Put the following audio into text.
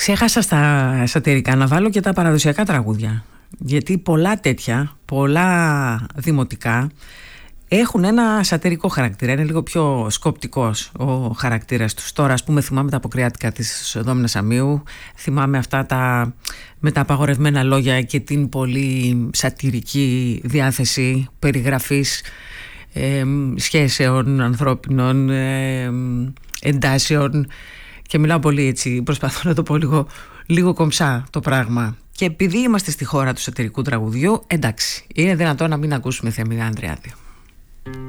Ξέχασα στα σατυρικά να βάλω και τα παραδοσιακά τραγούδια. Γιατί πολλά τέτοια, πολλά δημοτικά έχουν ένα σατυρικό χαρακτήρα. Είναι λίγο πιο σκοπτικός ο χαρακτήρας τους. Τώρα, ας πούμε, θυμάμαι τα αποκριάτικα της Δόμνας Αμίου. Θυμάμαι αυτά με τα απαγορευμένα λόγια και την πολύ σατυρική διάθεση περιγραφής σχέσεων ανθρώπινων, εντάσεων. Και μιλάω πολύ έτσι, προσπαθώ να το πω λίγο κομψά το πράγμα. Και επειδή είμαστε στη χώρα του σατυρικού τραγουδιού, εντάξει, είναι δυνατόν να μην ακούσουμε Θέμη Ανδριάδη.